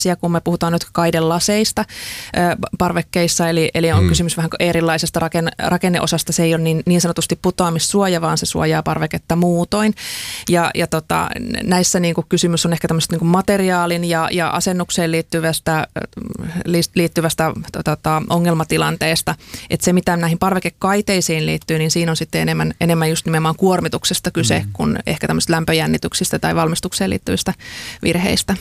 kun me puhutaan nyt kaidelaseista parvekkeissa, eli on kysymys vähän erilaisesta rakenneosasta. Se ei ole niin sanotusti putoamissuoja, vaan se suojaa parveketta muutoin. Ja näissä niin kuin kysymys on ehkä tämmöistä niin kuin materiaalin ja asennukseen liittyvästä ongelmatilanteesta. Että se, mitä näihin parvekekaiteisiin liittyy, niin siinä on sitten enemmän just nimenomaan kuormituksesta kyse, kuin ehkä tämmöistä lämpöjännityksistä tai valmistukseen liittyvistä virheistä.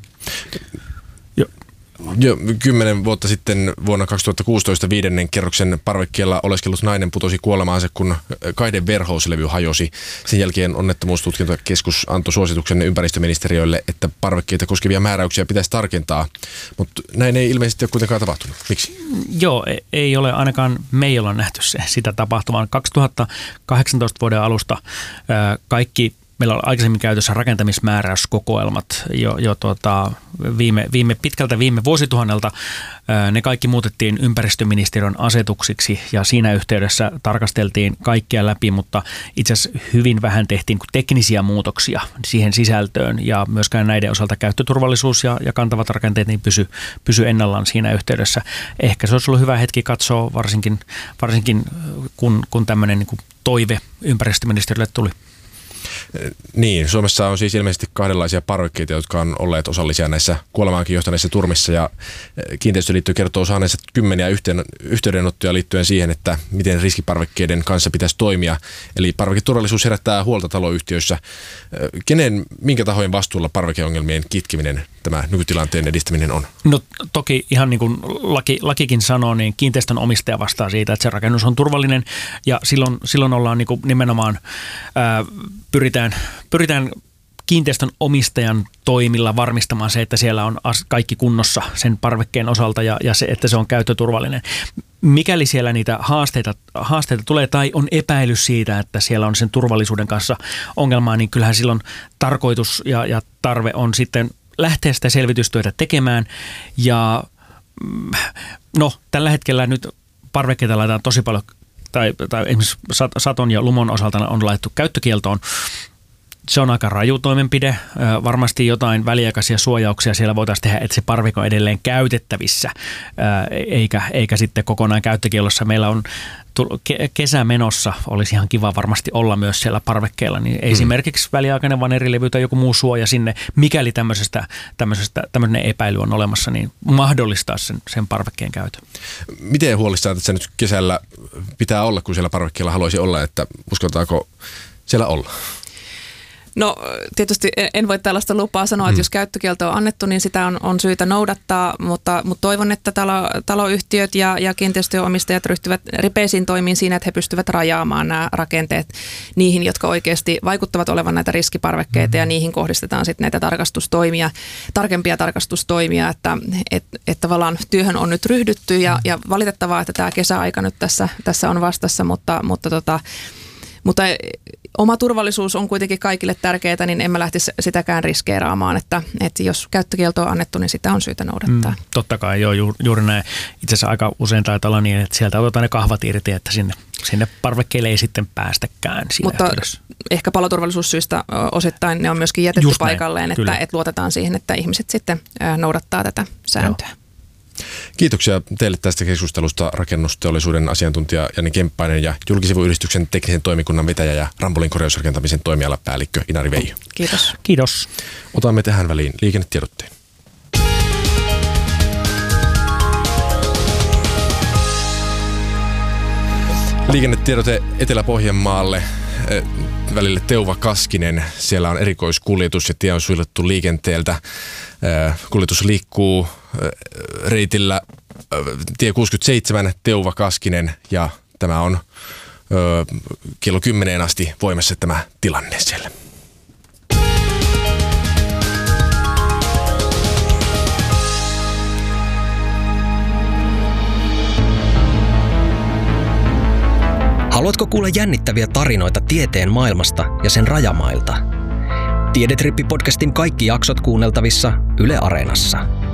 Jo 10 vuotta sitten vuonna 2016 5. kerroksen parvekkeella oleskellut nainen putosi kuolemaansa, kun kaiden verhouslevy hajosi. Sen jälkeen onnettomuustutkintakeskus antoi suosituksen ympäristöministeriölle, että parvekkeita koskevia määräyksiä pitäisi tarkentaa, mutta näin ei ilmeisesti ole kuitenkaan tapahtunut. Miksi? Joo, ei ole ainakaan meillä on nähty sitä tapahtumaan. 2018 vuoden alusta meillä on aikaisemmin käytössä rakentamismääräyskokoelmat pitkältä viime vuosituhannelta. Ne kaikki muutettiin ympäristöministeriön asetuksiksi ja siinä yhteydessä tarkasteltiin kaikkia läpi, mutta itse asiassa hyvin vähän tehtiin teknisiä muutoksia siihen sisältöön ja myöskään näiden osalta käyttöturvallisuus ja kantavat rakenteet niin pysy ennallaan siinä yhteydessä. Ehkä se olisi ollut hyvä hetki katsoa varsinkin kun tämmöinen niin kuin toive ympäristöministeriölle tuli. Niin, Suomessa on siis ilmeisesti kahdenlaisia parvekkeita, jotka on olleet osallisia näissä kuolemaankin johtaneissa turmissa ja kiinteistöliitto kertoo saaneensa kymmeniä yhteydenottoja liittyen siihen, että miten riskiparvekkeiden kanssa pitäisi toimia. Eli parveketurvallisuus herättää huolta taloyhtiöissä. Minkä tahojen vastuulla parvekeongelmien kitkeminen, tämä nykytilanteen edistäminen on? No toki ihan niin kuin lakikin sanoo, niin kiinteistön omistaja vastaa siitä, että se rakennus on turvallinen ja silloin ollaan niin kuin nimenomaan pyritään kiinteistön omistajan toimilla varmistamaan se, että siellä on kaikki kunnossa sen parvekkeen osalta ja se, että se on käyttöturvallinen. Mikäli siellä niitä haasteita tulee tai on epäilys siitä, että siellä on sen turvallisuuden kanssa ongelmaa, niin kyllähän silloin tarkoitus ja tarve on sitten lähteä sitä selvitystyötä tekemään. Ja tällä hetkellä nyt parvekkeita laitetaan tosi paljon, tai esimerkiksi Saton ja Lumon osalta on laitettu käyttökieltoon. Se on aika raju toimenpide. Varmasti jotain väliaikaisia suojauksia siellä voitaisiin tehdä, että se parveke on edelleen käytettävissä, eikä sitten kokonaan käyttökiellossa. Meillä on kesä menossa, olisi ihan kiva varmasti olla myös siellä parvekkeella, niin esimerkiksi väliaikainen vanerilevy tai joku muu suoja sinne, mikäli tämmöinen epäily on olemassa, niin mahdollistaa sen parvekkeen käytön. Miten huolissaan tässä nyt kesällä pitää olla, kun siellä parvekkeella haluaisi olla, että uskotaanko siellä olla? No tietysti en voi tällaista lupaa sanoa, että jos käyttökielto on annettu, niin sitä on syytä noudattaa, mutta toivon, että taloyhtiöt ja kiinteistöomistajat ryhtyvät ripeisiin toimiin siinä, että he pystyvät rajaamaan nämä rakenteet niihin, jotka oikeasti vaikuttavat olevan näitä riskiparvekkeita ja niihin kohdistetaan sitten näitä tarkempia tarkastustoimia, että tavallaan työhön on nyt ryhdytty ja valitettavaa, että tämä kesäaika nyt tässä on vastassa, mutta oma turvallisuus on kuitenkin kaikille tärkeää, niin en mä lähtisi sitäkään riskeeraamaan, että jos käyttökielto on annettu, niin sitä on syytä noudattaa. Totta kai, joo, juuri näin. Itse asiassa aika usein taitaa olla niin, että sieltä otetaan ne kahvat irti, että sinne parvekkeelle ei sitten päästäkään. Mutta ehkä paloturvallisuussyistä osittain ne on myöskin jätetty paikalleen, että luotetaan siihen, että ihmiset sitten noudattaa tätä sääntöä. Joo. Kiitoksia teille tästä keskustelusta, rakennusteollisuuden asiantuntija Jani Kemppainen ja Julkisivuyhdistyksen teknisen toimikunnan vetäjä ja Rambolin korjausrakentamisen toimialapäällikkö Inari Veijo. Kiitos. Kiitos. Otamme tähän väliin liikennetiedotteen. Liikennetiedote Etelä-Pohjanmaalle välille Teuva-Kaskinen. Siellä on erikoiskuljetus ja tie on suljettu liikenteeltä. Kuljetus liikkuu reitillä tie 67 Teuva-Kaskinen ja tämä on kello 10 asti voimassa tämä tilanne siellä. Haluatko kuulla jännittäviä tarinoita tieteen maailmasta ja sen rajamailta? Tiedetrippi-podcastin kaikki jaksot kuunneltavissa Yle Areenassa.